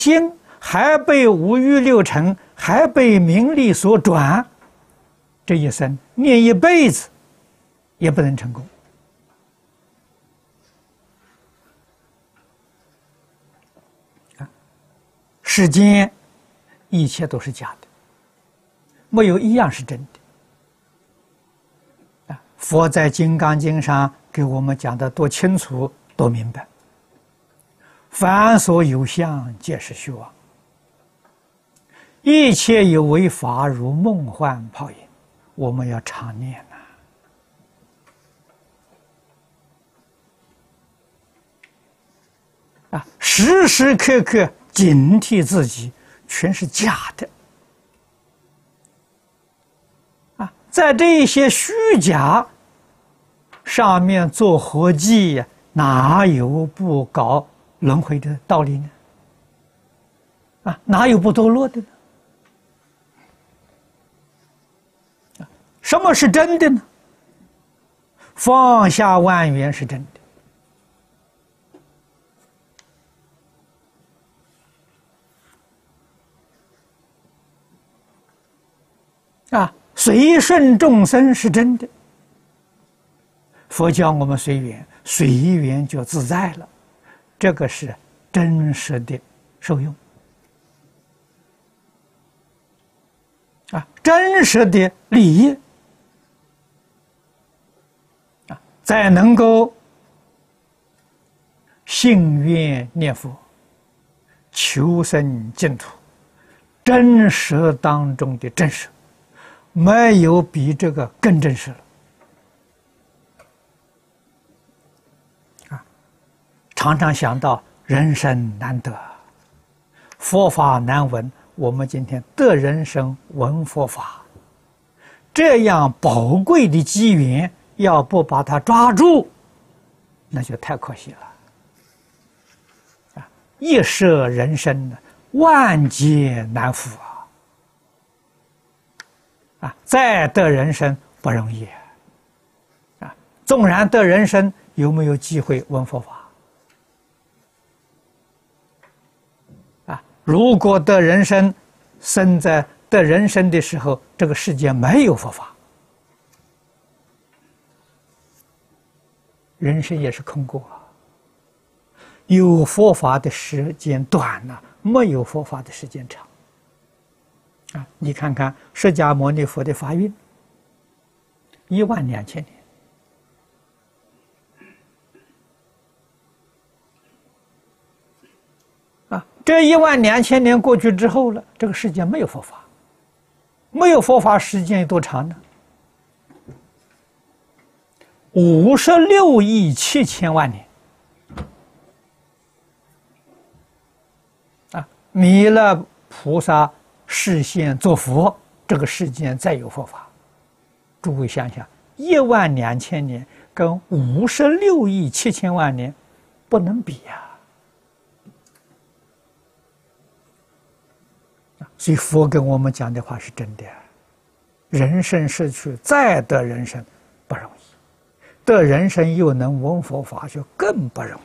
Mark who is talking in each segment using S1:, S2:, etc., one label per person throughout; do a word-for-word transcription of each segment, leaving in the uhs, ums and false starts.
S1: 心还被五欲六尘，还被名利所转，这一生念一辈子也不能成功。啊，世间一切都是假的，没有一样是真的。啊，佛在《金刚经》上给我们讲的多清楚多明白。凡所有相，皆是虚妄。一切有为法，如梦幻泡影。我们要常念呐、啊！啊，时时刻刻警惕自己，全是假的。啊，在这些虚假上面做活计呀，哪有不搞轮回的道理呢？啊，哪有不堕落的呢？啊，什么是真的呢？放下万缘是真的。啊，随顺众生是真的。佛教我们随缘，随缘就自在了。这个是真实的受用啊，真实的利益啊，再能够信愿念佛，求生净土，真实当中的真实，没有比这个更真实了。常常想到人生难得，佛法难闻。我们今天得人生闻佛法，这样宝贵的机缘，要不把它抓住，那就太可惜了。啊，一舍人生呢，万劫难复啊！啊，再得人生不容易啊！纵然得人生，有没有机会闻佛法？如果得人生，生在得人生的时候，这个世界没有佛法，人生也是空过啊。有佛法的时间短了，没有佛法的时间长。啊，你看看释迦牟尼佛的法运，一万两千年。啊，这一万两千年过去之后了，这个世界没有佛法，没有佛法时间有多长呢？五十六亿七千万年。啊，弥勒菩萨示现作佛，这个世间再有佛法。诸位想想，一万两千年跟五十六亿七千万年不能比呀、啊。所以佛跟我们讲的话是真的，人生失去再得人生不容易，得人生又能闻佛法就更不容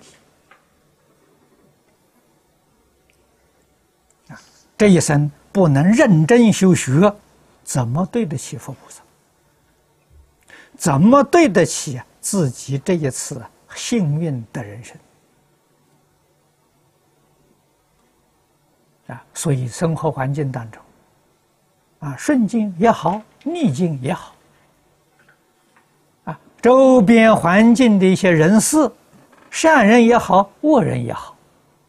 S1: 易。啊，这一生不能认真修学，怎么对得起佛菩萨？怎么对得起自己这一次幸运的人生？啊，所以生活环境当中，啊，顺境也好，逆境也好，啊，周边环境的一些人事，善人也好，恶人也好，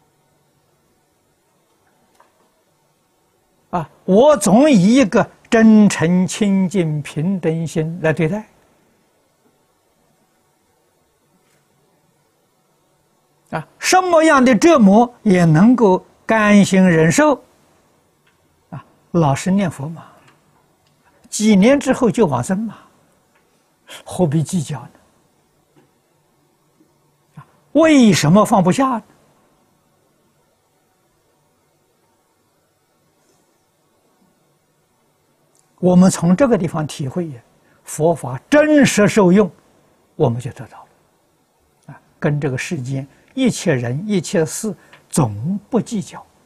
S1: 啊，我总以一个真诚、清净、平等心来对待。啊，什么样的折磨也能够甘心忍受，啊，老实念佛嘛，几年之后就往生嘛，何必计较呢？啊，为什么放不下呢？我们从这个地方体会佛法真实受用，我们就得到了。啊，跟这个世间一切人一切事总不计较。